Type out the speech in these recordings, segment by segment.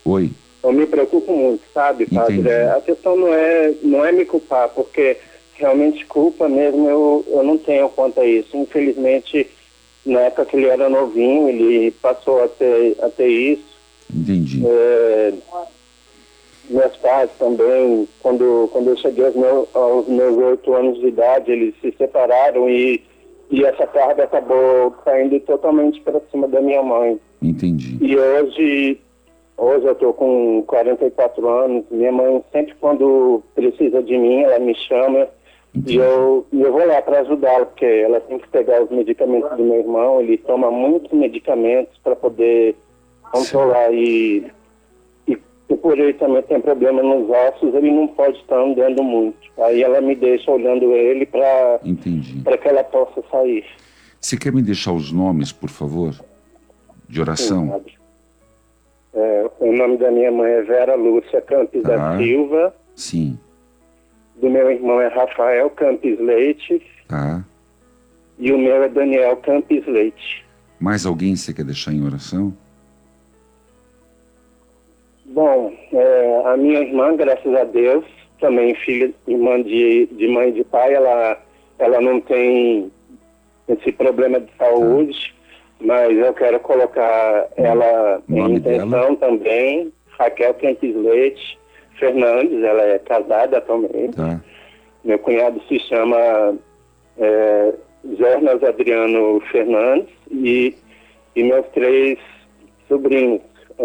Oi. Eu me preocupo muito, sabe, padre? Entendi. A questão não é me culpar, porque realmente culpa mesmo eu não tenho quanto a isso. Infelizmente, na época que ele era novinho, ele passou a ter isso. Entendi. Meus pais também, quando eu cheguei aos meus 8 anos de idade, eles se separaram e essa carga acabou caindo totalmente para cima da minha mãe. Entendi. E hoje eu estou com 44 anos, minha mãe sempre quando precisa de mim, ela me chama. Entendi. E eu vou lá para ajudá-la, porque ela tem que pegar os medicamentos do meu irmão, ele toma muitos medicamentos para poder controlar e por ele também tem problema nos ossos, ele não pode estar andando muito. Aí ela me deixa olhando ele para que ela possa sair. Você quer me deixar os nomes, por favor, de oração? Sim, o nome da minha mãe é Vera Lúcia Campos da Silva. Sim. Do meu irmão é Rafael Campos Leite. Tá. E o meu é Daniel Campos Leite. Mais alguém você quer deixar em oração? Bom, a minha irmã, graças a Deus, também irmã de mãe e de pai, ela não tem esse problema de saúde, mas eu quero colocar ela em intenção também. Raquel Campos Leite Fernandes, ela é casada atualmente. Tá. Meu cunhado se chama Zernas Adriano Fernandes e meus 3 sobrinhos,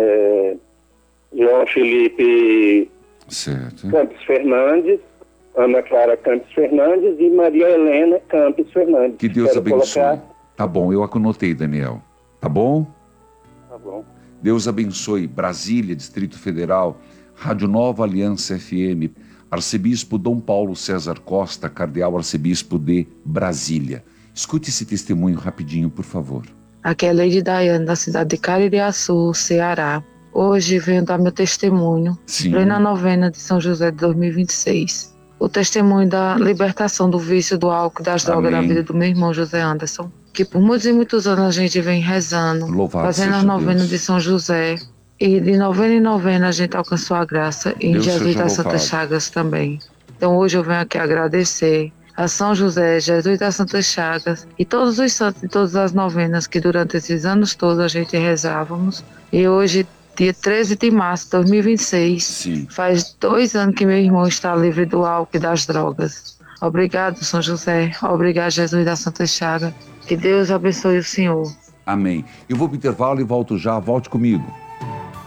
João Felipe Campos Fernandes, Ana Clara Campos Fernandes e Maria Helena Campos Fernandes. Que Deus abençoe. Tá bom, eu anotei, Daniel. Tá bom? Tá bom. Deus abençoe. Brasília, Distrito Federal, Rádio Nova Aliança FM, Arcebispo Dom Paulo César Costa, Cardeal Arcebispo de Brasília. Escute esse testemunho rapidinho, por favor. Aqui é a Lady Daiane, da cidade de Caririaçu, Ceará. Hoje venho dar meu testemunho, plena novena de São José de 2026. O testemunho da libertação do vício do álcool e das drogas da vida do meu irmão José Anderson, que por muitos e muitos anos a gente vem rezando, fazendo a novena de São José. E de novena em novena a gente alcançou a graça e em Jesus das Santas Chagas também. Então hoje eu venho aqui agradecer a São José, Jesus das Santas Chagas e todos os santos de todas as novenas que durante esses anos todos a gente rezávamos. E hoje, dia 13 de março de 2026, faz 2 anos que meu irmão está livre do álcool e das drogas. Obrigado, São José. Obrigado, Jesus das Santas Chagas. Que Deus abençoe o Senhor. Amém. Eu vou para o intervalo e volto já. Volte comigo.